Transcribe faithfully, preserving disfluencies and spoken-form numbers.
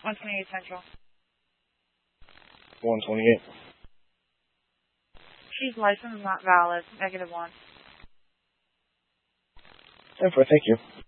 one twenty-eight Central. one twenty-eight. She's licensed, not valid. Negative one. ten four, thank you.